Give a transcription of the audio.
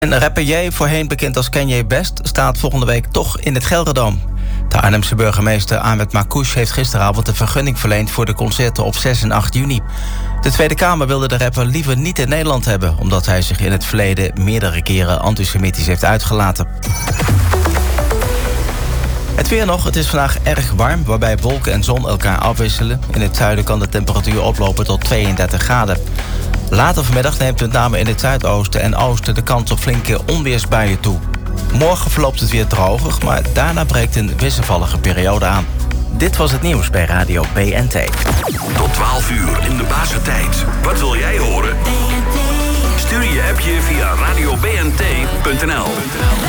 En rapper J, voorheen bekend als Kanye Best, staat volgende week toch in het Gelderdoom. De Arnhemse burgemeester Ahmed Makouche heeft gisteravond een vergunning verleend voor de concerten op 6 en 8 juni. De Tweede Kamer wilde de rapper liever niet in Nederland hebben, omdat hij zich in het verleden meerdere keren antisemitisch heeft uitgelaten. Het weer nog. Het is vandaag erg warm, waarbij wolken en zon elkaar afwisselen. In het zuiden kan de temperatuur oplopen tot 32 graden. Later vanmiddag neemt met name in het zuidoosten en oosten de kans op flinke onweersbuien toe. Morgen verloopt het weer droger, maar daarna breekt een wisselvallige periode aan. Dit was het nieuws bij Radio BNT. Tot 12 uur in de Bazentijd. Wat wil jij horen? Stuur je appje via radiobnt.nl.